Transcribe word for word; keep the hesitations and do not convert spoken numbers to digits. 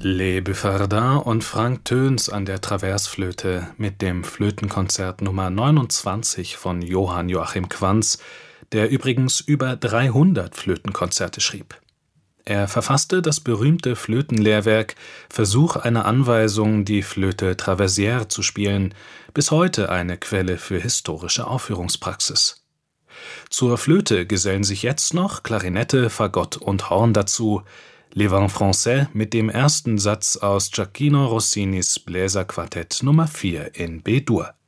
Les Buffardins und Frank Töns an der Traversflöte mit dem Flötenkonzert Nummer neunundzwanzig von Johann Joachim Quanz, der übrigens über dreihundert Flötenkonzerte schrieb. Er verfasste das berühmte Flötenlehrwerk Versuch einer Anweisung, die Flöte Traversière zu spielen, bis heute eine Quelle für historische Aufführungspraxis. Zur Flöte gesellen sich jetzt noch Klarinette, Fagott und Horn dazu, Les Vents Français mit dem ersten Satz aus Gioachino Rossinis Bläserquartett Nummer vier in B-Dur.